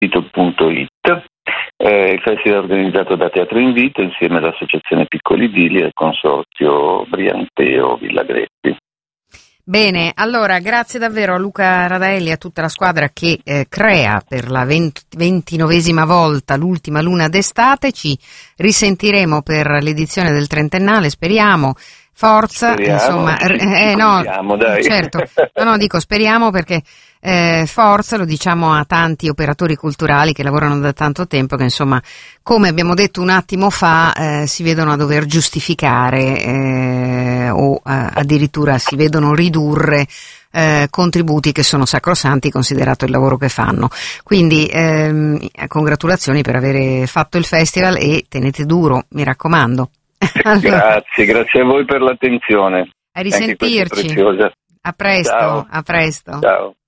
invito.it. Il festival è organizzato da Teatro Invito insieme all'Associazione Piccoli Idilli e al Consorzio Brianteo Villa Greppi. Bene, allora grazie davvero a Luca Radaelli e a tutta la squadra che crea per la 29esima volta l'ultima luna d'estate. Ci risentiremo per l'edizione del trentennale, speriamo. Forza, insomma, speriamo, dai. Certo, no, dico speriamo perché forza, lo diciamo a tanti operatori culturali che lavorano da tanto tempo, che insomma, come abbiamo detto un attimo fa, si vedono a dover giustificare o addirittura si vedono ridurre contributi che sono sacrosanti considerato il lavoro che fanno. Quindi congratulazioni per avere fatto il festival e tenete duro, mi raccomando. Allora, grazie a voi per l'attenzione. A risentirci. A presto, Ciao. a presto. Ciao.